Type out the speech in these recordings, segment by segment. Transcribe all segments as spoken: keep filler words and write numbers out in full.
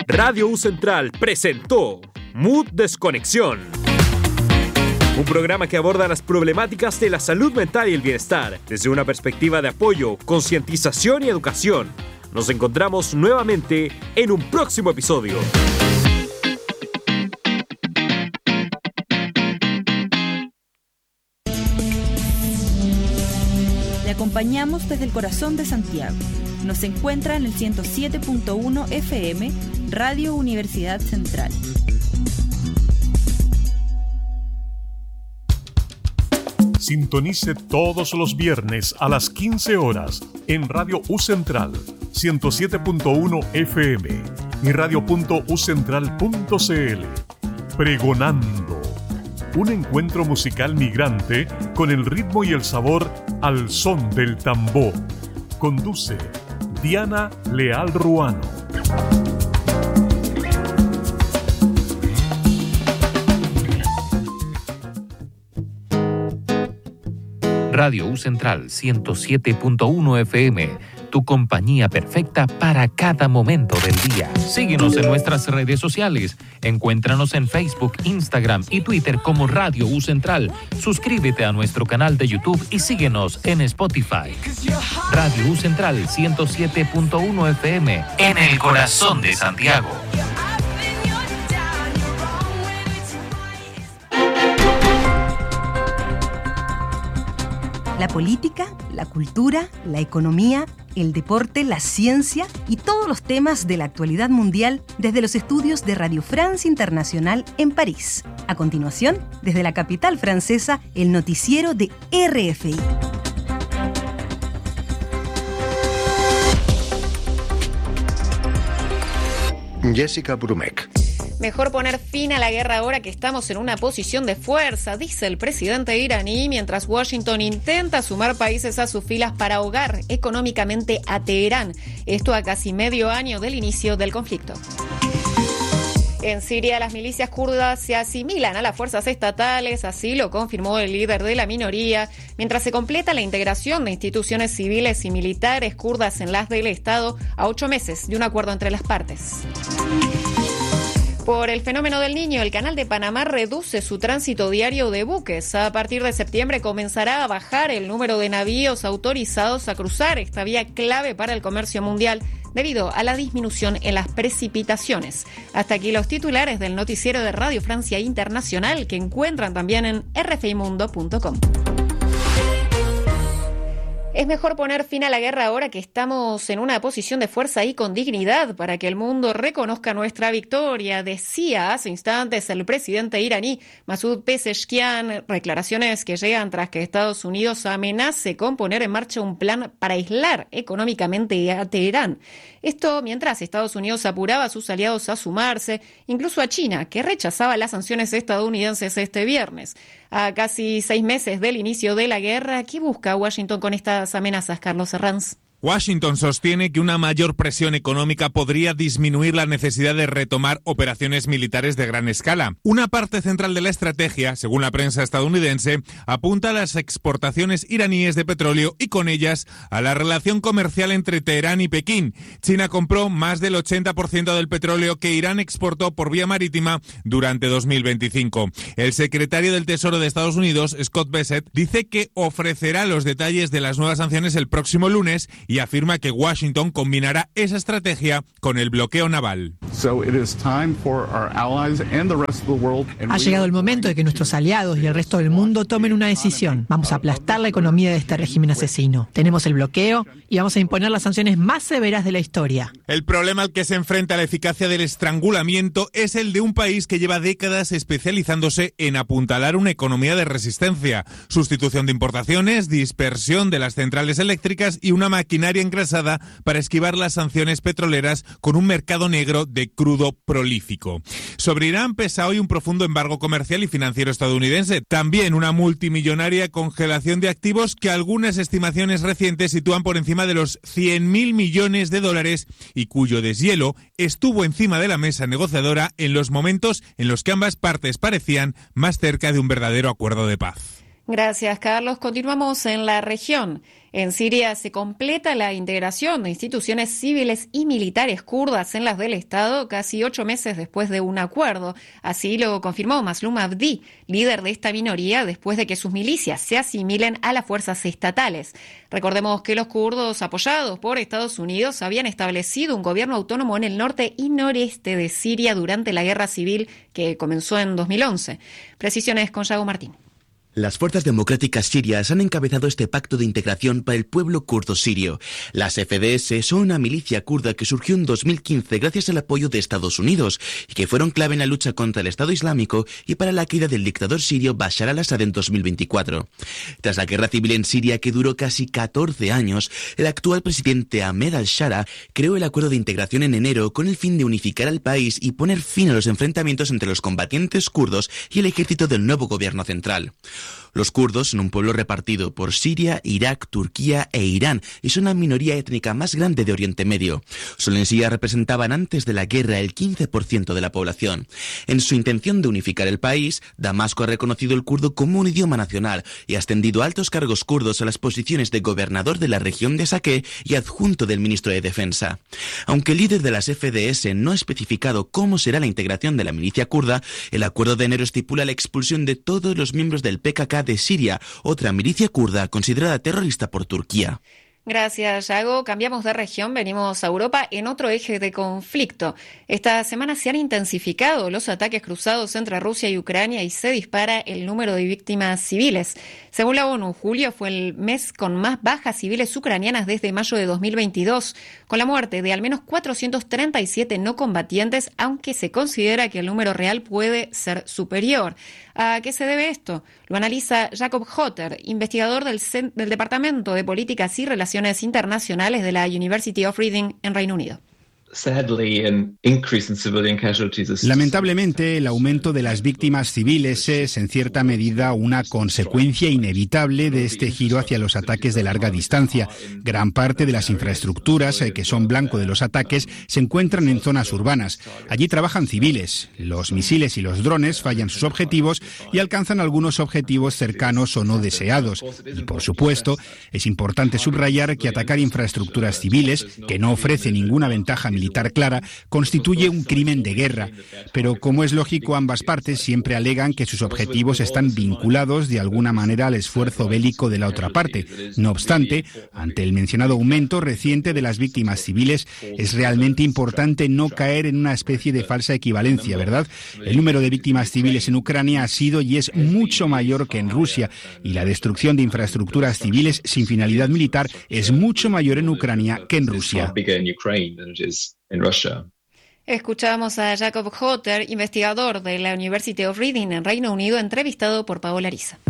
Radio U Central presentó Mood Desconexión. Un programa que aborda las problemáticas de la salud mental y el bienestar desde una perspectiva de apoyo, concientización y educación. Nos encontramos nuevamente en un próximo episodio. Le acompañamos desde el corazón de Santiago. Nos encuentra en el ciento siete punto uno F M, Radio Universidad Central. Sintonice todos los viernes a las quince horas en Radio U Central, ciento siete punto uno F M y radio punto u central punto c l. Pregonando. Un encuentro musical migrante con el ritmo y el sabor al son del tambor. Conduce Diana Leal Ruano. Radio U Central ciento siete punto uno F M, tu compañía perfecta para cada momento del día. Síguenos en nuestras redes sociales. Encuéntranos en Facebook, Instagram y Twitter como Radio U Central. Suscríbete a nuestro canal de YouTube y síguenos en Spotify. Radio U Central ciento siete punto uno F M, en el corazón de Santiago. La política, la cultura, la economía, el deporte, la ciencia y todos los temas de la actualidad mundial desde los estudios de Radio France Internacional en París. A continuación, desde la capital francesa, el noticiero de R F I. Jessica Brumek. Mejor poner fin a la guerra ahora que estamos en una posición de fuerza, dice el presidente iraní, mientras Washington intenta sumar países a sus filas para ahogar económicamente a Teherán. Esto a casi medio año del inicio del conflicto. En Siria, las milicias kurdas se asimilan a las fuerzas estatales, así lo confirmó el líder de la minoría, mientras se completa la integración de instituciones civiles y militares kurdas en las del Estado a ocho meses de un acuerdo entre las partes. Por el fenómeno del Niño, el Canal de Panamá reduce su tránsito diario de buques. A partir de septiembre comenzará a bajar el número de navíos autorizados a cruzar esta vía clave para el comercio mundial debido a la disminución en las precipitaciones. Hasta aquí los titulares del noticiero de Radio Francia Internacional, que encuentran también en r f i mundo punto com. Es mejor poner fin a la guerra ahora que estamos en una posición de fuerza y con dignidad para que el mundo reconozca nuestra victoria, decía hace instantes el presidente iraní Masoud Pezeshkian, declaraciones que llegan tras que Estados Unidos amenace con poner en marcha un plan para aislar económicamente a Teherán. Esto mientras Estados Unidos apuraba a sus aliados a sumarse, incluso a China, que rechazaba las sanciones estadounidenses este viernes. A casi seis meses del inicio de la guerra, ¿qué busca Washington con estas amenazas, Carlos Herranz? Washington sostiene que una mayor presión económica podría disminuir la necesidad de retomar operaciones militares de gran escala. Una parte central de la estrategia, según la prensa estadounidense, apunta a las exportaciones iraníes de petróleo y con ellas a la relación comercial entre Teherán y Pekín. China compró más del ochenta por ciento del petróleo que Irán exportó por vía marítima durante dos mil veinticinco. El secretario del Tesoro de Estados Unidos, Scott Bessent, dice que ofrecerá los detalles de las nuevas sanciones el próximo lunes y afirma que Washington combinará esa estrategia con el bloqueo naval. Ha llegado el momento de que nuestros aliados y el resto del mundo tomen una decisión. Vamos a aplastar la economía de este régimen asesino. Tenemos el bloqueo y vamos a imponer las sanciones más severas de la historia. El problema al que se enfrenta la eficacia del estrangulamiento es el de un país que lleva décadas especializándose en apuntalar una economía de resistencia, sustitución de importaciones, dispersión de las centrales eléctricas y una maquinaria engrasada para esquivar las sanciones petroleras con un mercado negro de crudo prolífico. Sobre Irán pesa hoy un profundo embargo comercial y financiero estadounidense, también una multimillonaria congelación de activos que algunas estimaciones recientes sitúan por encima de los cien mil millones de dólares y cuyo deshielo estuvo encima de la mesa negociadora en los momentos en los que ambas partes parecían más cerca de un verdadero acuerdo de paz. Gracias, Carlos. Continuamos en la región. En Siria se completa la integración de instituciones civiles y militares kurdas en las del Estado casi ocho meses después de un acuerdo. Así lo confirmó Mazlum Abdi, líder de esta minoría, después de que sus milicias se asimilen a las fuerzas estatales. Recordemos que los kurdos, apoyados por Estados Unidos, habían establecido un gobierno autónomo en el norte y noreste de Siria durante la guerra civil que comenzó en dos mil once. Precisiones con Yago Martín. Las fuerzas democráticas sirias han encabezado este pacto de integración para el pueblo kurdo sirio. Las F D S son una milicia kurda que surgió en dos mil quince gracias al apoyo de Estados Unidos y que fueron clave en la lucha contra el Estado Islámico y para la caída del dictador sirio Bashar al-Assad en dos mil veinticuatro. Tras la guerra civil en Siria, que duró casi catorce años, el actual presidente Ahmed al-Shara creó el acuerdo de integración en enero con el fin de unificar al país y poner fin a los enfrentamientos entre los combatientes kurdos y el ejército del nuevo gobierno central. Los kurdos son un pueblo repartido por Siria, Irak, Turquía e Irán y son la minoría étnica más grande de Oriente Medio. Solo en Siria representaban antes de la guerra el quince por ciento de la población. En su intención de unificar el país, Damasco ha reconocido el kurdo como un idioma nacional y ha ascendido altos cargos kurdos a las posiciones de gobernador de la región de Saqqez y adjunto del ministro de Defensa. Aunque el líder de las F D S no ha especificado cómo será la integración de la milicia kurda, el acuerdo de enero estipula la expulsión de todos los miembros del P K K de Siria, otra milicia kurda considerada terrorista por Turquía. Gracias, Yago. Cambiamos de región, venimos a Europa en otro eje de conflicto. Esta semana se han intensificado los ataques cruzados entre Rusia y Ucrania y se dispara el número de víctimas civiles. Según la ONU, julio fue el mes con más bajas civiles ucranianas desde mayo de dos mil veintidós, con la muerte de al menos cuatrocientos treinta y siete no combatientes, aunque se considera que el número real puede ser superior. ¿A qué se debe esto? Lo analiza Jacob Hotter, investigador del, del Departamento de Políticas y Relaciones Internacionales de la University of Reading en Reino Unido. Lamentablemente, el aumento de las víctimas civiles es, en cierta medida, una consecuencia inevitable de este giro hacia los ataques de larga distancia. Gran parte de las infraestructuras que son blanco de los ataques se encuentran en zonas urbanas. Allí trabajan civiles. Los misiles y los drones fallan sus objetivos y alcanzan algunos objetivos cercanos o no deseados. Y, por supuesto, es importante subrayar que atacar infraestructuras civiles, que no ofrece ninguna ventaja militar clara, constituye un crimen de guerra. Pero, como es lógico, ambas partes siempre alegan que sus objetivos están vinculados de alguna manera al esfuerzo bélico de la otra parte. No obstante, ante el mencionado aumento reciente de las víctimas civiles, es realmente importante no caer en una especie de falsa equivalencia, ¿verdad? El número de víctimas civiles en Ucrania ha sido y es mucho mayor que en Rusia, y la destrucción de infraestructuras civiles sin finalidad militar es mucho mayor en Ucrania que en Rusia. En Russia. Escuchamos a Jacob Hotter, investigador de la University of Reading en Reino Unido, entrevistado por Paola Ariza.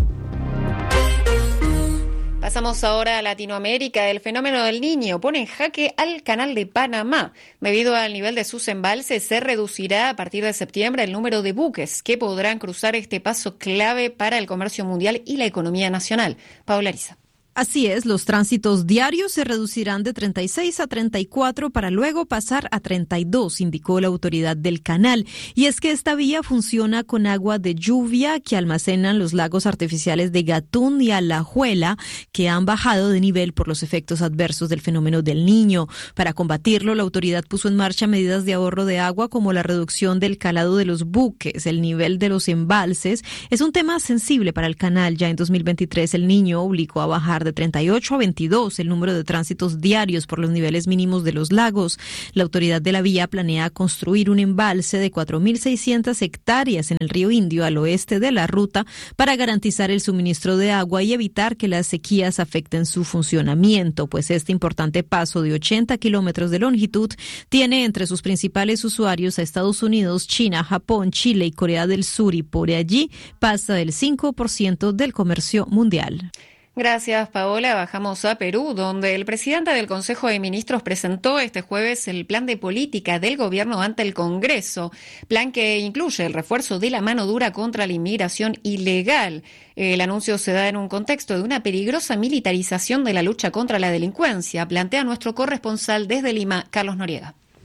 Pasamos ahora a Latinoamérica. El fenómeno del Niño pone en jaque al Canal de Panamá. Debido al nivel de sus embalses, se reducirá a partir de septiembre el número de buques que podrán cruzar este paso clave para el comercio mundial y la economía nacional. Paola Ariza. Así es, los tránsitos diarios se reducirán de treinta y seis a treinta y cuatro para luego pasar a treinta y dos, indicó la autoridad del canal. Y es que esta vía funciona con agua de lluvia que almacenan los lagos artificiales de Gatún y Alajuela, que han bajado de nivel por los efectos adversos del fenómeno del Niño. Para combatirlo, la autoridad puso en marcha medidas de ahorro de agua como la reducción del calado de los buques. El nivel de los embalses es un tema sensible para el canal. Ya en dos mil veintitrés, el Niño obligó a bajar de treinta y ocho a veintidós el número de tránsitos diarios por los niveles mínimos de los lagos. La autoridad de la vía planea construir un embalse de cuatro mil seiscientas hectáreas en el río Indio al oeste de la ruta para garantizar el suministro de agua y evitar que las sequías afecten su funcionamiento, pues este importante paso de ochenta kilómetros de longitud tiene entre sus principales usuarios a Estados Unidos, China, Japón, Chile y Corea del Sur, y por allí pasa el cinco por ciento del comercio mundial. Gracias, Paola. Bajamos a Perú, donde el presidente del Consejo de Ministros presentó este jueves el plan de política del gobierno ante el Congreso, plan que incluye el refuerzo de la mano dura contra la inmigración ilegal. El anuncio se da en un contexto de una peligrosa militarización de la lucha contra la delincuencia, plantea nuestro corresponsal desde Lima, Carlos Noriega.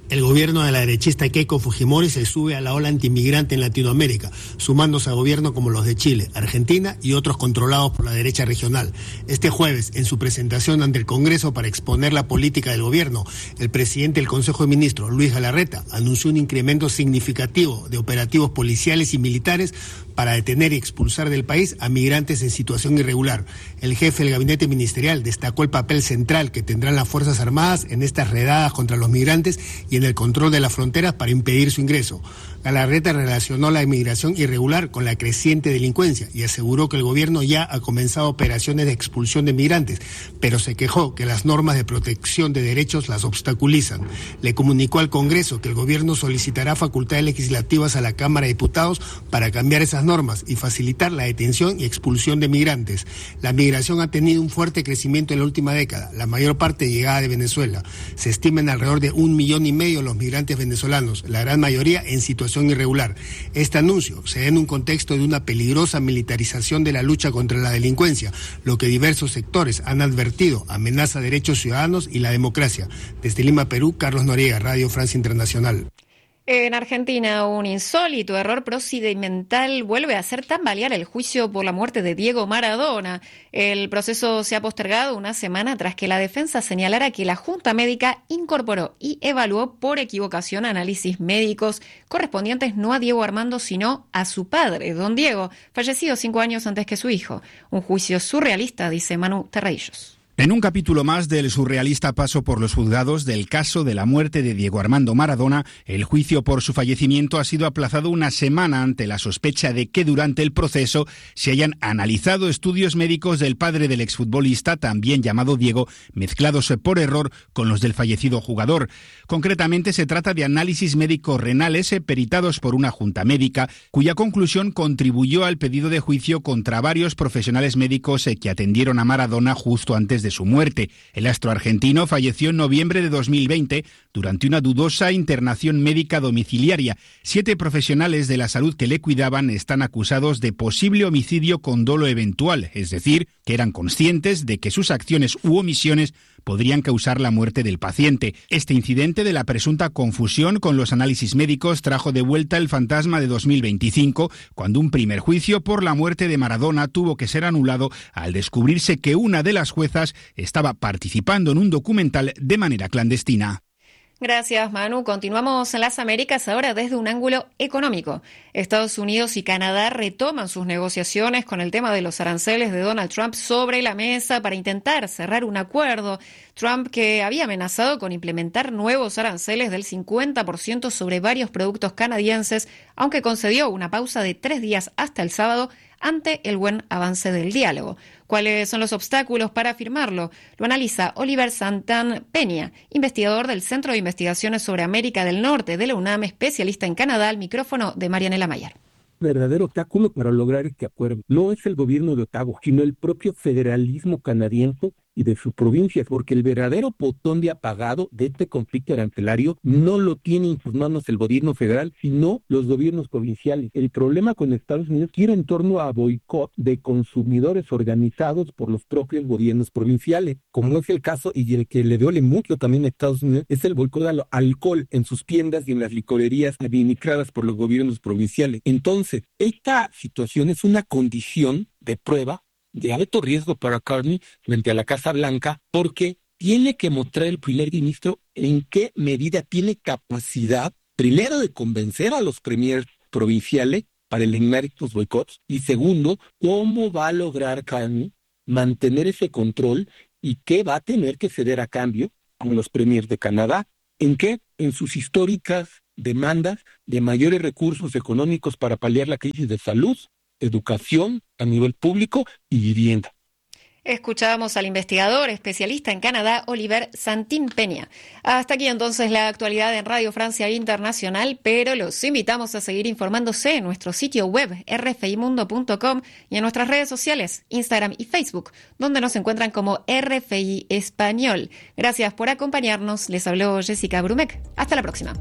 El gobierno de la derechista Keiko Fujimori se sube a la ola antiinmigrante en Latinoamérica, sumándose a gobiernos como los de Chile, Argentina y otros controlados por la derecha regional. Este jueves, en su presentación ante el Congreso para exponer la política del gobierno, el presidente del Consejo de Ministros, Luis Galarreta, anunció un incremento significativo de operativos policiales y militares para detener y expulsar del país a migrantes en situación irregular. El jefe del gabinete ministerial destacó el papel central que tendrán las Fuerzas Armadas en estas redadas contra los migrantes y en el control de las fronteras para impedir su ingreso. Galarreta relacionó la inmigración irregular con la creciente delincuencia y aseguró que el gobierno ya ha comenzado operaciones de expulsión de migrantes, pero se quejó que las normas de protección de derechos las obstaculizan. Le comunicó al Congreso que el gobierno solicitará facultades legislativas a la Cámara de Diputados para cambiar esas normas y facilitar la detención y expulsión de migrantes. La migración ha tenido un fuerte crecimiento en la última década, la mayor parte llegada de Venezuela. Se estiman alrededor de un millón y medio los migrantes venezolanos, la gran mayoría en situación irregular. Este anuncio se da en un contexto de una peligrosa militarización de la lucha contra la delincuencia, lo que diversos sectores han advertido amenaza derechos ciudadanos y la democracia. Desde Lima, Perú, Carlos Noriega, Radio Francia Internacional. En Argentina, un insólito error procedimental vuelve a hacer tambalear el juicio por la muerte de Diego Maradona. El proceso se ha postergado una semana tras que la defensa señalara que la Junta Médica incorporó y evaluó por equivocación análisis médicos correspondientes no a Diego Armando, sino a su padre, don Diego, fallecido cinco años antes que su hijo. Un juicio surrealista, dice Manu Terreillos. En un capítulo más del surrealista paso por los juzgados del caso de la muerte de Diego Armando Maradona, el juicio por su fallecimiento ha sido aplazado una semana ante la sospecha de que durante el proceso se hayan analizado estudios médicos del padre del exfutbolista, también llamado Diego, mezclados por error con los del fallecido jugador. Concretamente se trata de análisis médicos renales peritados por una junta médica, cuya conclusión contribuyó al pedido de juicio contra varios profesionales médicos que atendieron a Maradona justo antes de su muerte. El astro argentino falleció en noviembre de dos mil veinte durante una dudosa internación médica domiciliaria. Siete profesionales de la salud que le cuidaban están acusados de posible homicidio con dolo eventual, es decir, que eran conscientes de que sus acciones u omisiones podrían causar la muerte del paciente. Este incidente de la presunta confusión con los análisis médicos trajo de vuelta el fantasma de dos mil veinticinco, cuando un primer juicio por la muerte de Maradona tuvo que ser anulado al descubrirse que una de las juezas estaba participando en un documental de manera clandestina. Gracias, Manu. Continuamos en las Américas ahora desde un ángulo económico. Estados Unidos y Canadá retoman sus negociaciones con el tema de los aranceles de Donald Trump sobre la mesa para intentar cerrar un acuerdo. Trump, que había amenazado con implementar nuevos aranceles del cincuenta por ciento sobre varios productos canadienses, aunque concedió una pausa de tres días hasta el sábado ante el buen avance del diálogo. ¿Cuáles son los obstáculos para firmarlo? Lo analiza Oliver Santan Peña, investigador del Centro de Investigaciones sobre América del Norte de la UNAM, especialista en Canadá, al micrófono de Marianela Mayer. El verdadero obstáculo para lograr este acuerdo no es el gobierno de Ottawa, sino el propio federalismo canadiense y de sus provincias, porque el verdadero botón de apagado de este conflicto arancelario no lo tiene en sus manos el gobierno federal, sino los gobiernos provinciales. El problema con Estados Unidos gira en torno a boicot de consumidores organizados por los propios gobiernos provinciales, como es el caso, y el que le duele mucho también a Estados Unidos, es el boicot al alcohol en sus tiendas y en las licorerías administradas por los gobiernos provinciales. Entonces, esta situación es una condición de prueba de alto riesgo para Carney frente a la Casa Blanca, porque tiene que mostrar el primer ministro en qué medida tiene capacidad, primero, de convencer a los premiers provinciales para eliminar estos boicots, y segundo, cómo va a lograr Carney mantener ese control y qué va a tener que ceder a cambio con los premiers de Canadá. ¿En qué? En sus históricas demandas de mayores recursos económicos para paliar la crisis de salud, educación a nivel público y vivienda. Escuchábamos al investigador especialista en Canadá, Oliver Santin Peña. Hasta aquí entonces la actualidad en Radio Francia Internacional, pero los invitamos a seguir informándose en nuestro sitio web erre efe i mundo punto com y en nuestras redes sociales, Instagram y Facebook, donde nos encuentran como R F I Español. Gracias por acompañarnos. Les habló Jessica Brumek. Hasta la próxima.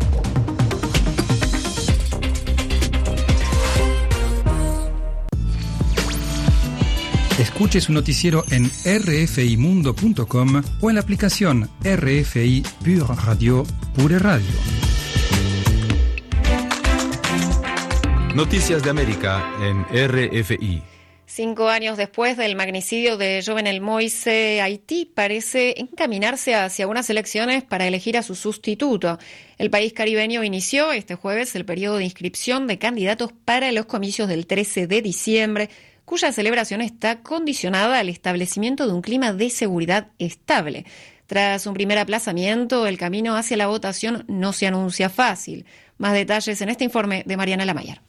Escuche su noticiero en erre efe i mundo punto com o en la aplicación R F I Pure Radio Pure Radio. Noticias de América en R F I. Cinco años después del magnicidio de Jovenel Moïse, Haití parece encaminarse hacia unas elecciones para elegir a su sustituto. El país caribeño inició este jueves el periodo de inscripción de candidatos para los comicios del trece de diciembre, cuya celebración está condicionada al establecimiento de un clima de seguridad estable. Tras un primer aplazamiento, el camino hacia la votación no se anuncia fácil. Más detalles en este informe de Mariana Lamayer.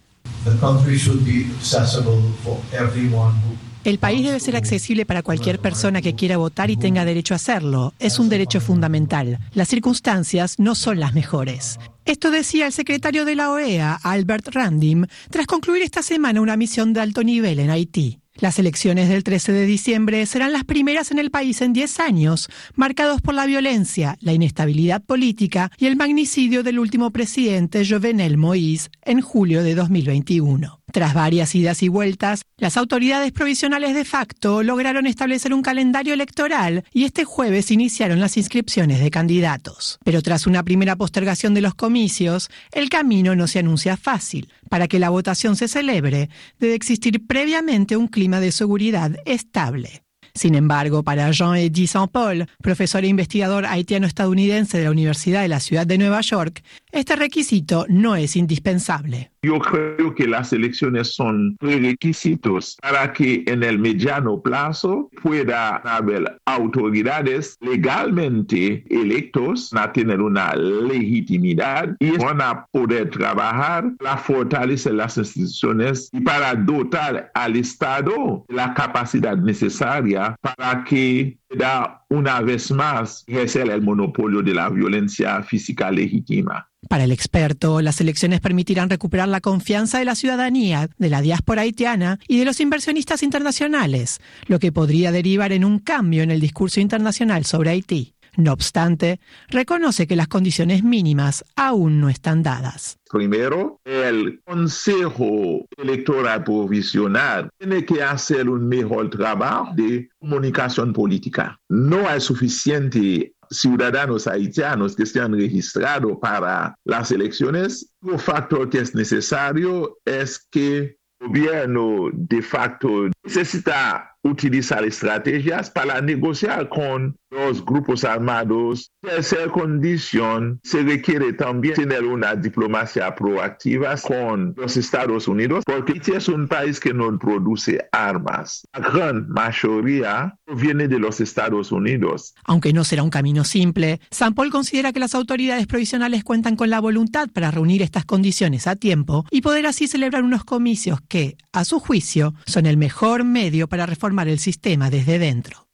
El país debe ser accesible para cualquier persona que quiera votar y tenga derecho a hacerlo. Es un derecho fundamental. Las circunstancias no son las mejores. Esto decía el secretario de la O E A, Albert Randim, tras concluir esta semana una misión de alto nivel en Haití. Las elecciones del trece de diciembre serán las primeras en el país en diez años, marcados por la violencia, la inestabilidad política y el magnicidio del último presidente Jovenel Moïse en julio de dos mil veintiuno. Tras varias idas y vueltas, las autoridades provisionales de facto lograron establecer un calendario electoral y este jueves iniciaron las inscripciones de candidatos. Pero tras una primera postergación de los comicios, el camino no se anuncia fácil. Para que la votación se celebre, debe existir previamente un clima de seguridad estable. Sin embargo, para Jean-Eddy Saint-Paul, profesor e investigador haitiano-estadounidense de la Universidad de la Ciudad de Nueva York, este requisito no es indispensable. Yo creo que las elecciones son prerequisitos para que en el mediano plazo pueda haber autoridades legalmente electos a tener una legitimidad y van a poder trabajar para fortalecer las instituciones y para dotar al Estado la capacidad necesaria para que pueda una vez más ejercer el monopolio de la violencia física legítima. Para el experto, las elecciones permitirán recuperar la confianza de la ciudadanía, de la diáspora haitiana y de los inversionistas internacionales, lo que podría derivar en un cambio en el discurso internacional sobre Haití. No obstante, reconoce que las condiciones mínimas aún no están dadas. Primero, el Consejo Electoral Provisional tiene que hacer un mejor trabajo de comunicación política. No hay suficiente ciudadanos haitianos que estén registrados para las elecciones. Un factor que es necesario es que el gobierno de facto necesita utilizar estrategias para negociar con los grupos armados. Tercera condición, se requiere también tener una diplomacia proactiva con los Estados Unidos, porque Haití es un país que no produce armas. La gran mayoría viene de los Estados Unidos. Aunque no será un camino simple, Saint-Paul considera que las autoridades provisionales cuentan con la voluntad para reunir estas condiciones a tiempo y poder así celebrar unos comicios que, a su juicio, son el mejor medio para reformar el sistema desde dentro.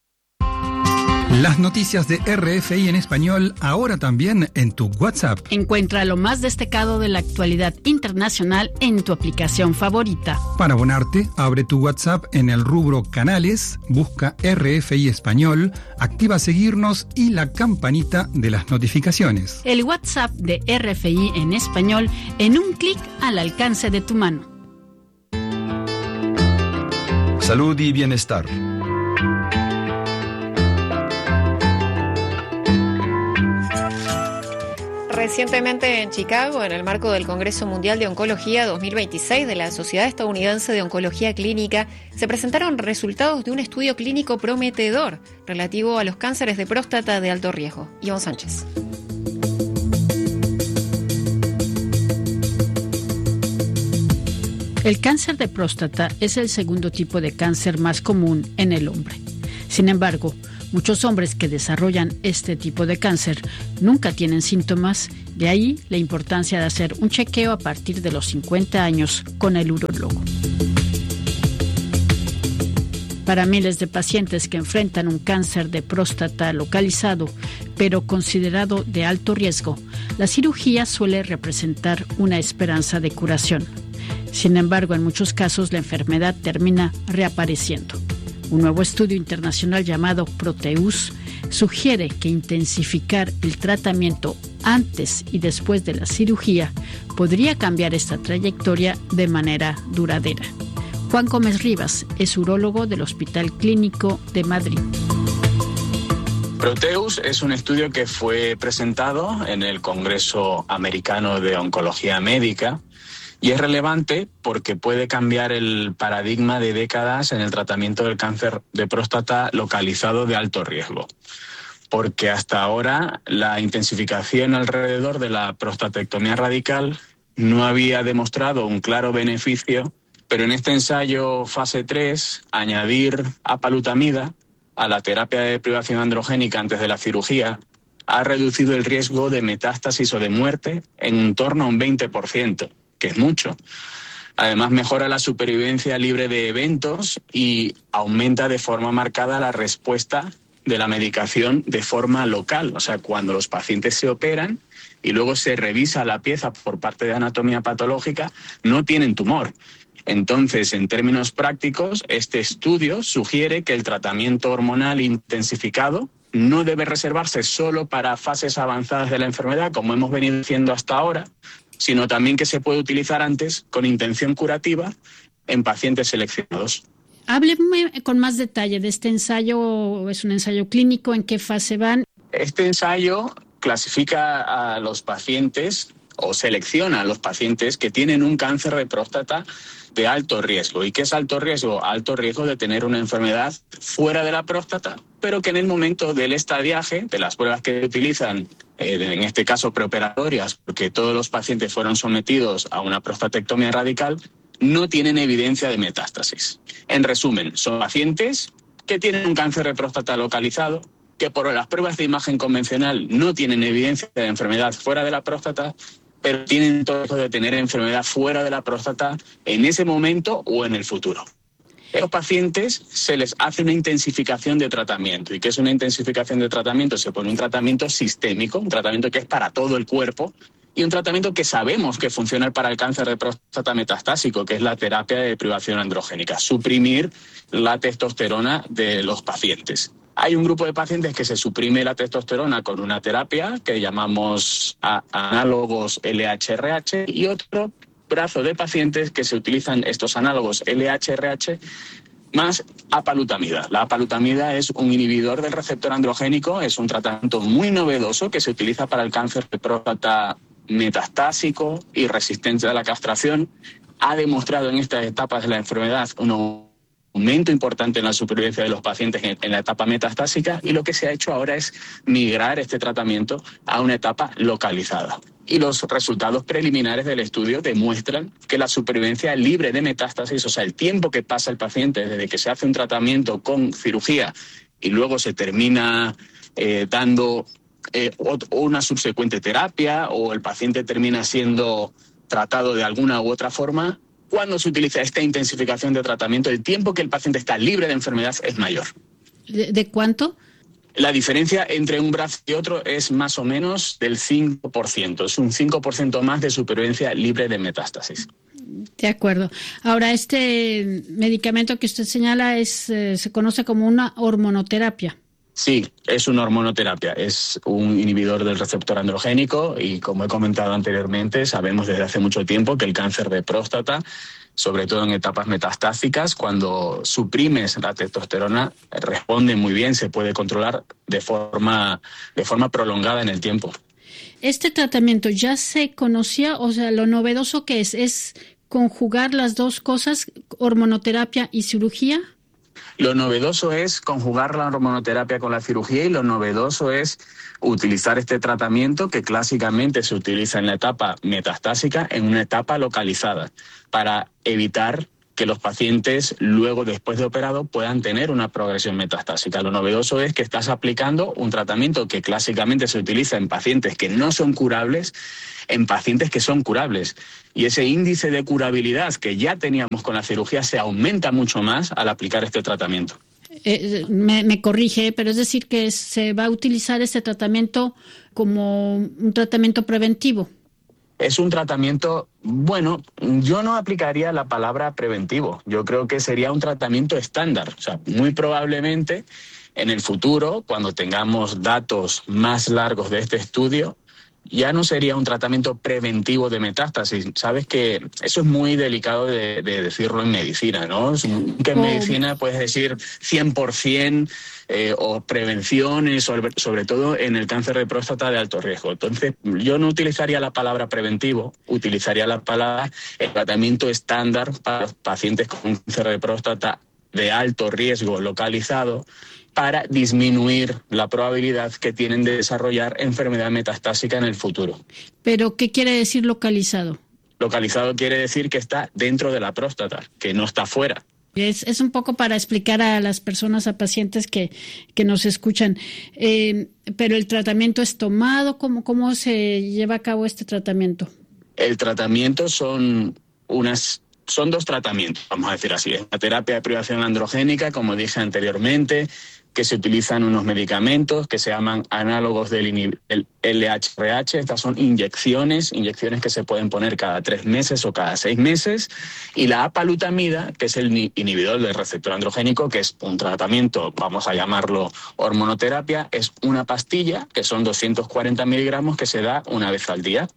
Las noticias de R F I en español ahora también en tu WhatsApp. Encuentra lo más destacado de la actualidad internacional en tu aplicación favorita. Para abonarte, abre tu WhatsApp en el rubro Canales, busca R F I Español, activa seguirnos y la campanita de las notificaciones. El WhatsApp de R F I en español en un clic al alcance de tu mano. Salud y bienestar. Recientemente en Chicago, en el marco del Congreso Mundial de Oncología dos mil veintiséis de la Sociedad Estadounidense de Oncología Clínica, se presentaron resultados de un estudio clínico prometedor relativo a los cánceres de próstata de alto riesgo. Iván Sánchez. El cáncer de próstata es el segundo tipo de cáncer más común en el hombre. Sin embargo, muchos hombres que desarrollan este tipo de cáncer nunca tienen síntomas, de ahí la importancia de hacer un chequeo a partir de los cincuenta años con el urólogo. Para miles de pacientes que enfrentan un cáncer de próstata localizado, pero considerado de alto riesgo, la cirugía suele representar una esperanza de curación. Sin embargo, en muchos casos la enfermedad termina reapareciendo. Un nuevo estudio internacional llamado Proteus sugiere que intensificar el tratamiento antes y después de la cirugía podría cambiar esta trayectoria de manera duradera. Juan Gómez Rivas es urólogo del Hospital Clínico de Madrid. Proteus es un estudio que fue presentado en el Congreso Americano de Oncología Médica y es relevante porque puede cambiar el paradigma de décadas en el tratamiento del cáncer de próstata localizado de alto riesgo. Porque hasta ahora la intensificación alrededor de la prostatectomía radical no había demostrado un claro beneficio, pero en este ensayo fase tres, añadir apalutamida a la terapia de privación androgénica antes de la cirugía ha reducido el riesgo de metástasis o de muerte en torno a un veinte por ciento, que es mucho. Además, mejora la supervivencia libre de eventos y aumenta de forma marcada la respuesta de la medicación de forma local. O sea, cuando los pacientes se operan y luego se revisa la pieza por parte de anatomía patológica, no tienen tumor. Entonces, en términos prácticos, este estudio sugiere que el tratamiento hormonal intensificado no debe reservarse solo para fases avanzadas de la enfermedad, como hemos venido haciendo hasta ahora, sino también que se puede utilizar antes con intención curativa en pacientes seleccionados. Hábleme con más detalle de este ensayo. ¿Es un ensayo clínico? ¿En qué fase van? Este ensayo clasifica a los pacientes o selecciona a los pacientes que tienen un cáncer de próstata de alto riesgo. ¿Y qué es alto riesgo? Alto riesgo de tener una enfermedad fuera de la próstata, pero que en el momento del estadiaje, de las pruebas que utilizan, eh, en este caso preoperatorias, porque todos los pacientes fueron sometidos a una prostatectomía radical, no tienen evidencia de metástasis. En resumen, son pacientes que tienen un cáncer de próstata localizado, que por las pruebas de imagen convencional no tienen evidencia de enfermedad fuera de la próstata, pero tienen todo riesgo de tener enfermedad fuera de la próstata en ese momento o en el futuro. A los pacientes se les hace una intensificación de tratamiento. ¿Y qué es una intensificación de tratamiento? Se pone un tratamiento sistémico, un tratamiento que es para todo el cuerpo, y un tratamiento que sabemos que funciona para el cáncer de próstata metastásico, que es la terapia de privación androgénica, suprimir la testosterona de los pacientes. Hay un grupo de pacientes que se suprime la testosterona con una terapia que llamamos análogos L H R H y otro brazo de pacientes que se utilizan estos análogos L H R H más apalutamida. La apalutamida es un inhibidor del receptor androgénico, es un tratamiento muy novedoso que se utiliza para el cáncer de próstata metastásico y resistente a la castración. Ha demostrado en estas etapas de la enfermedad un aumento importante en la supervivencia de los pacientes en, en la etapa metastásica, y lo que se ha hecho ahora es migrar este tratamiento a una etapa localizada. Y los resultados preliminares del estudio demuestran que la supervivencia libre de metástasis, o sea, el tiempo que pasa el paciente desde que se hace un tratamiento con cirugía y luego se termina eh, dando eh, una subsecuente terapia, o el paciente termina siendo tratado de alguna u otra forma, cuando se utiliza esta intensificación de tratamiento, el tiempo que el paciente está libre de enfermedad es mayor. ¿De, de cuánto? La diferencia entre un brazo y otro es más o menos del cinco por ciento. Es un cinco por ciento más de supervivencia libre de metástasis. De acuerdo. Ahora, este medicamento que usted señala es eh, se conoce como una hormonoterapia. Sí, es una hormonoterapia, es un inhibidor del receptor androgénico y, como he comentado anteriormente, sabemos desde hace mucho tiempo que el cáncer de próstata, sobre todo en etapas metastásicas, cuando suprimes la testosterona, responde muy bien, se puede controlar de forma, de forma prolongada en el tiempo. ¿Este tratamiento ya se conocía? O sea, lo novedoso que es, ¿es conjugar las dos cosas, hormonoterapia y cirugía? Lo novedoso es conjugar la hormonoterapia con la cirugía, y lo novedoso es utilizar este tratamiento que clásicamente se utiliza en la etapa metastásica en una etapa localizada para evitar que los pacientes luego, después de operado, puedan tener una progresión metastásica. Lo novedoso es que estás aplicando un tratamiento que clásicamente se utiliza en pacientes que no son curables, en pacientes que son curables. Y ese índice de curabilidad que ya teníamos con la cirugía se aumenta mucho más al aplicar este tratamiento. Eh, me, me corrige, pero es decir que se va a utilizar este tratamiento como un tratamiento preventivo. Es un tratamiento, bueno, yo no aplicaría la palabra preventivo. Yo creo que sería un tratamiento estándar. O sea, muy probablemente en el futuro, cuando tengamos datos más largos de este estudio, ya no sería un tratamiento preventivo de metástasis. Sabes que eso es muy delicado de, de decirlo en medicina, ¿no? Que en medicina puedes decir cien por ciento eh, o prevención, sobre, sobre todo en el cáncer de próstata de alto riesgo. Entonces, yo no utilizaría la palabra preventivo, utilizaría la palabra el tratamiento estándar para los pacientes con un cáncer de próstata de alto riesgo localizado, para disminuir la probabilidad que tienen de desarrollar enfermedad metastásica en el futuro. ¿Pero qué quiere decir localizado? Localizado quiere decir que está dentro de la próstata, que no está fuera. Es, es un poco para explicar a las personas, a pacientes que, que nos escuchan. Eh, pero el tratamiento es tomado, ¿cómo, cómo se lleva a cabo este tratamiento? El tratamiento son unas... Son dos tratamientos, vamos a decir así. La terapia de privación androgénica, como dije anteriormente, que se utilizan unos medicamentos que se llaman análogos del L H R H. Estas son inyecciones, inyecciones que se pueden poner cada tres meses o cada seis meses. Y la apalutamida, que es el inhibidor del receptor androgénico, que es un tratamiento, vamos a llamarlo hormonoterapia, es una pastilla, que son doscientos cuarenta miligramos, que se da una vez al día.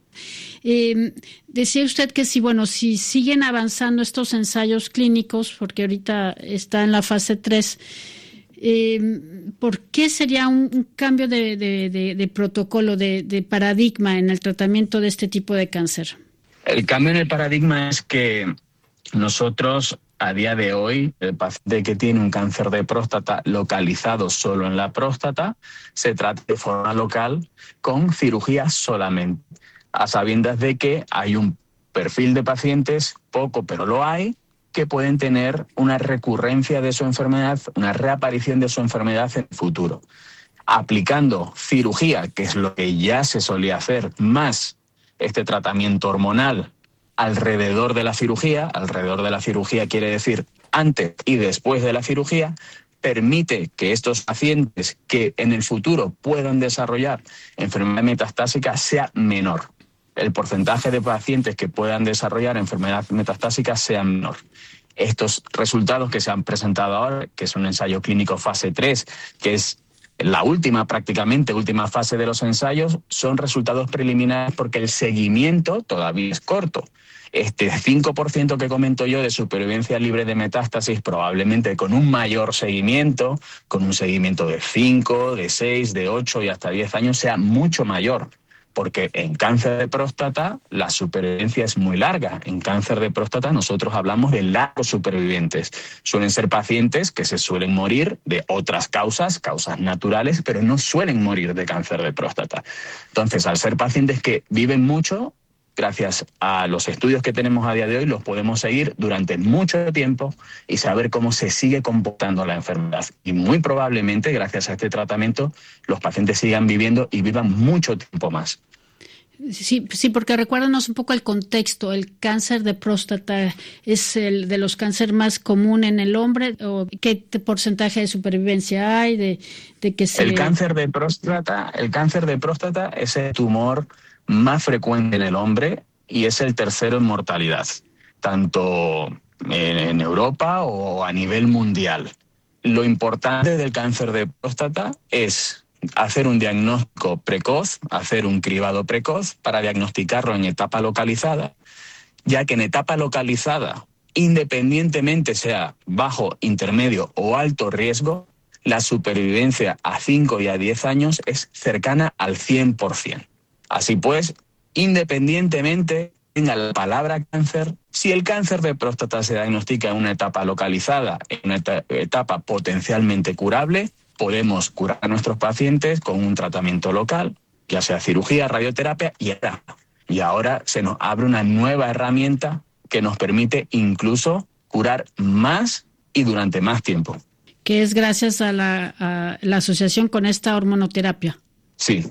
Eh, decía usted que si, bueno, si siguen avanzando estos ensayos clínicos, porque ahorita está en la fase tres, eh, ¿por qué sería un, un cambio de, de, de, de protocolo, de, de paradigma en el tratamiento de este tipo de cáncer? El cambio en el paradigma es que nosotros, a día de hoy, el paciente que tiene un cáncer de próstata localizado solo en la próstata, se trata de forma local con cirugía solamente, a sabiendas de que hay un perfil de pacientes, poco pero lo hay, que pueden tener una recurrencia de su enfermedad, una reaparición de su enfermedad en el futuro. Aplicando cirugía, que es lo que ya se solía hacer, más este tratamiento hormonal alrededor de la cirugía, alrededor de la cirugía quiere decir antes y después de la cirugía, permite que estos pacientes que en el futuro puedan desarrollar enfermedad metastásica sea menor. El porcentaje de pacientes que puedan desarrollar enfermedad metastásica sea menor. Estos resultados que se han presentado ahora, que es un ensayo clínico fase tres, que es la última, prácticamente última fase de los ensayos, son resultados preliminares porque el seguimiento todavía es corto. Este cinco por ciento que comento yo de supervivencia libre de metástasis, probablemente con un mayor seguimiento, con un seguimiento de cinco, de seis, de ocho y hasta diez años, sea mucho mayor. Porque en cáncer de próstata la supervivencia es muy larga. En cáncer de próstata nosotros hablamos de largos supervivientes. Suelen ser pacientes que se suelen morir de otras causas, causas naturales, pero no suelen morir de cáncer de próstata. Entonces, al ser pacientes que viven mucho, gracias a los estudios que tenemos a día de hoy, los podemos seguir durante mucho tiempo y saber cómo se sigue comportando la enfermedad. Y muy probablemente, gracias a este tratamiento, los pacientes sigan viviendo y vivan mucho tiempo más. Sí, sí, porque recuérdanos un poco el contexto. ¿El cáncer de próstata es el de los cánceres más común en el hombre? ¿O qué porcentaje de supervivencia hay? De, de que se... El cáncer de próstata, el cáncer de próstata es el tumor más frecuente en el hombre y es el tercero en mortalidad, tanto en, en Europa o a nivel mundial. Lo importante del cáncer de próstata es hacer un diagnóstico precoz, hacer un cribado precoz para diagnosticarlo en etapa localizada, ya que en etapa localizada, independientemente sea bajo, intermedio o alto riesgo, la supervivencia a cinco y a diez años es cercana al cien por ciento. Así pues, independientemente tenga la palabra cáncer, si el cáncer de próstata se diagnostica en una etapa localizada, en una etapa potencialmente curable, podemos curar a nuestros pacientes con un tratamiento local, ya sea cirugía, radioterapia y ahora, y ahora se nos abre una nueva herramienta que nos permite incluso curar más y durante más tiempo. Que es gracias a la, a la asociación con esta hormonoterapia. Sí.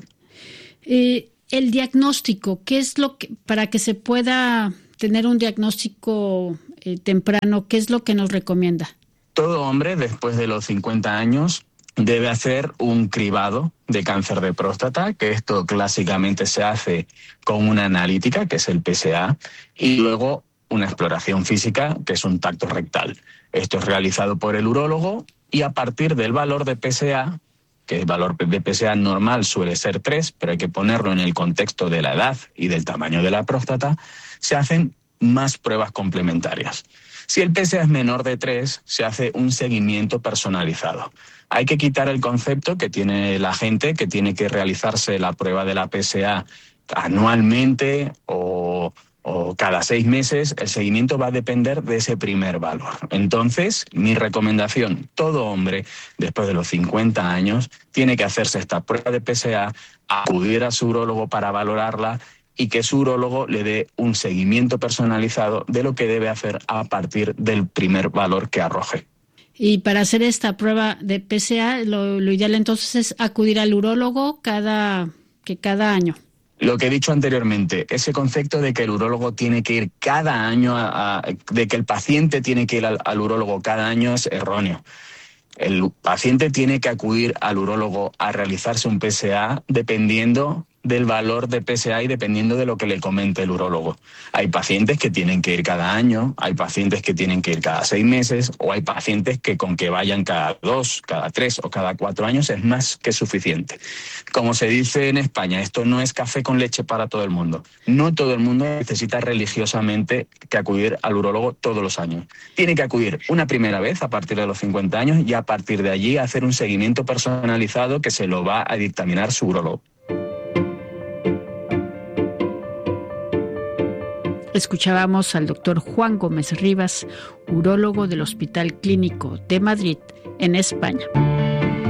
Eh, el diagnóstico, ¿qué es lo que, para que se pueda tener un diagnóstico eh, temprano, qué es lo que nos recomienda? Todo hombre después de los cincuenta años debe hacer un cribado de cáncer de próstata, que esto clásicamente se hace con una analítica, que es el P S A, y luego una exploración física, que es un tacto rectal. Esto es realizado por el urólogo y a partir del valor de P S A que el valor de P S A normal suele ser tres, pero hay que ponerlo en el contexto de la edad y del tamaño de la próstata, se hacen más pruebas complementarias. Si el P S A es menor de tres, se hace un seguimiento personalizado. Hay que quitar el concepto que tiene la gente, que tiene que realizarse la prueba de la P S A anualmente o, o cada seis meses. El seguimiento va a depender de ese primer valor. Entonces, mi recomendación, todo hombre después de los cincuenta años tiene que hacerse esta prueba de P S A, acudir a su urólogo para valorarla y que su urólogo le dé un seguimiento personalizado de lo que debe hacer a partir del primer valor que arroje. Y para hacer esta prueba de P S A, lo, lo ideal entonces es acudir al urólogo cada, que cada año. Lo que he dicho anteriormente, ese concepto de que el urólogo tiene que ir cada año, a, a, de que el paciente tiene que ir al, al urólogo cada año es erróneo. El paciente tiene que acudir al urólogo a realizarse un P S A dependiendo del valor de P S A y dependiendo de lo que le comente el urólogo. Hay pacientes que tienen que ir cada año, hay pacientes que tienen que ir cada seis meses o hay pacientes que con que vayan cada dos, cada tres o cada cuatro años es más que suficiente. Como se dice en España, esto no es café con leche para todo el mundo. No todo el mundo necesita religiosamente que acudir al urólogo todos los años. Tiene que acudir una primera vez a partir de los cincuenta años y a partir de allí hacer un seguimiento personalizado que se lo va a dictaminar su urólogo. Escuchábamos al doctor Juan Gómez Rivas, urólogo del Hospital Clínico de Madrid, en España.